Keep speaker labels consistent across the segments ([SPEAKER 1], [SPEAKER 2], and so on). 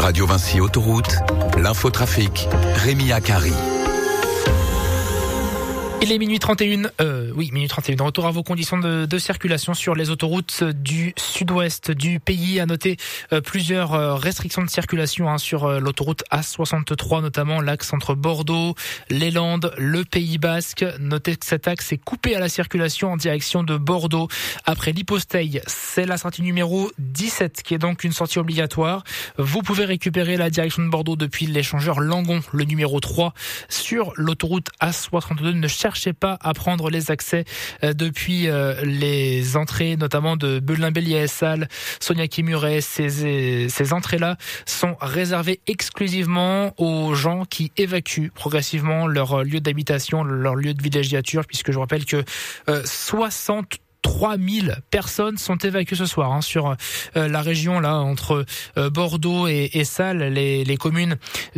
[SPEAKER 1] Radio Vinci Autoroute, l'infotrafic, Rémi Akari.
[SPEAKER 2] Il est minuit 31, minuit 31. Retour à vos conditions de circulation sur les autoroutes du sud-ouest du pays. À noter plusieurs restrictions de circulation sur l'autoroute A63, notamment l'axe entre Bordeaux, les Landes, le Pays Basque. Notez que cet axe est coupé à la circulation en direction de Bordeaux. Après l'Hyposteil, c'est la sortie numéro 17 qui est donc une sortie obligatoire. Vous pouvez récupérer la direction de Bordeaux depuis l'échangeur Langon, le numéro 3, sur l'autoroute A62. Ne cherchez pas à prendre les accès depuis les entrées, notamment de Belin-Bélier, Salles, Soignac-et-Muret. Ces entrées-là sont réservées exclusivement aux gens qui évacuent progressivement leur lieu d'habitation, leur lieu de villégiature, puisque je rappelle que 63 000 personnes sont évacuées ce soir sur la région là entre Bordeaux et Salles, les communes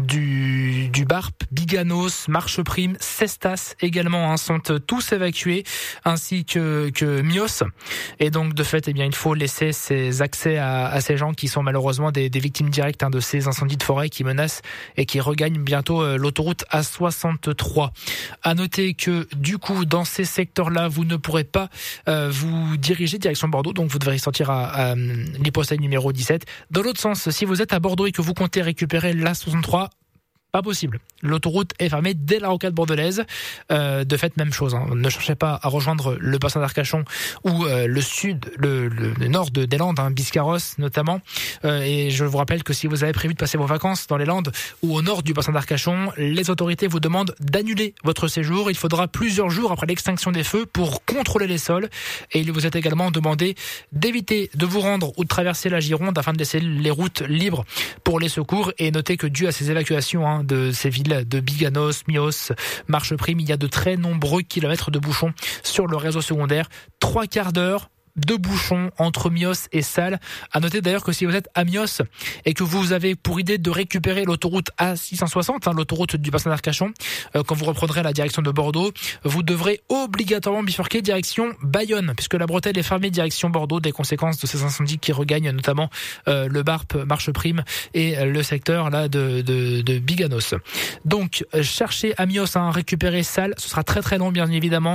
[SPEAKER 2] du Barp, Biganos, Marcheprime, Cestas également sont tous évacués, ainsi que Mios. Et donc de fait, il faut laisser ces accès à ces gens qui sont malheureusement des victimes directes de ces incendies de forêt qui menacent et qui regagnent bientôt l'autoroute A63. À noter que du coup dans ces secteurs-là, vous ne pourrez pas vous dirigez direction Bordeaux, donc vous devrez sortir à l'Hyposteil numéro 17. Dans l'autre sens, si vous êtes à Bordeaux et que vous comptez récupérer l'A63, pas possible. L'autoroute est fermée dès la rocade bordelaise. De fait, même chose. Ne cherchez pas à rejoindre le bassin d'Arcachon ou le sud, le nord des Landes, Biscarrosse notamment. Et je vous rappelle que si vous avez prévu de passer vos vacances dans les Landes ou au nord du bassin d'Arcachon, les autorités vous demandent d'annuler votre séjour. Il faudra plusieurs jours après l'extinction des feux pour contrôler les sols. Et il vous est également demandé d'éviter de vous rendre ou de traverser la Gironde afin de laisser les routes libres pour les secours. Et notez que dû à ces évacuations de ces villes de Biganos, Mios, Marcheprime, il y a de très nombreux kilomètres de bouchons sur le réseau secondaire. 3 quarts d'heure de bouchons entre Mios et Salles. À noter d'ailleurs que si vous êtes à Mios et que vous avez pour idée de récupérer l'autoroute A660, l'autoroute du bassin d'Arcachon, quand vous reprendrez la direction de Bordeaux, vous devrez obligatoirement bifurquer direction Bayonne, puisque la bretelle est fermée direction Bordeaux des conséquences de ces incendies qui regagnent notamment le Barp, Marcheprime et le secteur là de Biganos. Donc cherchez à Mios à récupérer Salles, ce sera très très long bien évidemment.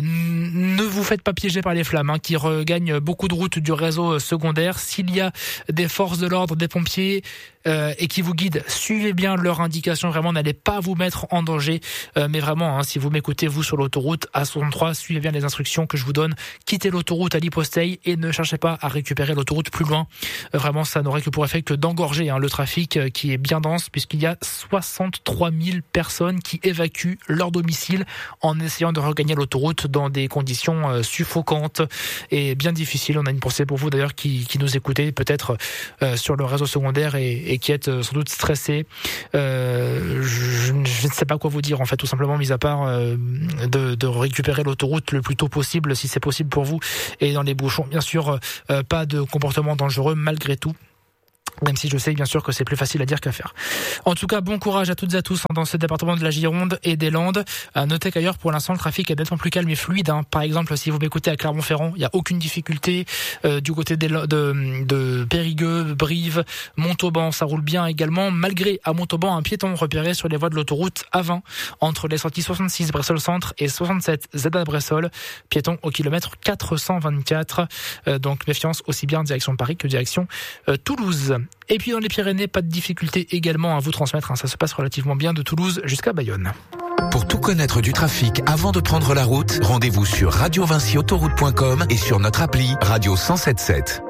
[SPEAKER 2] Ne vous faites pas piéger par les flammes qui gagne beaucoup de routes du réseau secondaire. S'il y a des forces de l'ordre, des pompiers et qui vous guident, suivez bien leurs indications. Vraiment, n'allez pas vous mettre en danger. Mais vraiment, si vous m'écoutez, vous, sur l'autoroute A63, suivez bien les instructions que je vous donne. Quittez l'autoroute à l'Hyposteil et ne cherchez pas à récupérer l'autoroute plus loin. Vraiment, ça n'aurait que pour effet que d'engorger le trafic qui est bien dense, puisqu'il y a 63 000 personnes qui évacuent leur domicile en essayant de regagner l'autoroute dans des conditions suffocantes et bien difficile. On a une pensée pour vous d'ailleurs qui nous écoutez peut-être sur le réseau secondaire et qui êtes sans doute stressé. Je ne sais pas quoi vous dire en fait, tout simplement, mis à part de récupérer l'autoroute le plus tôt possible si c'est possible pour vous, et dans les bouchons bien sûr pas de comportement dangereux malgré tout. Même si je sais bien sûr que c'est plus facile à dire qu'à faire. En tout cas, bon courage à toutes et à tous dans ce département de la Gironde et des Landes. Notez qu'ailleurs, pour l'instant, le trafic est nettement plus calme et fluide. Par exemple, si vous m'écoutez à Clermont-Ferrand, il n'y a aucune difficulté. Du côté de Périgueux, Brive, Montauban, ça roule bien également. Malgré à Montauban un piéton repéré sur les voies de l'autoroute A20 entre les sorties 66 Bressol Centre et 67 Zeda Bressol. Piéton au kilomètre 424. Donc méfiance aussi bien direction Paris que direction Toulouse. Et puis dans les Pyrénées, pas de difficulté également à vous transmettre. Ça se passe relativement bien de Toulouse jusqu'à Bayonne.
[SPEAKER 1] Pour tout connaître du trafic avant de prendre la route, rendez-vous sur radiovinciautoroute.com et sur notre appli Radio 107.7.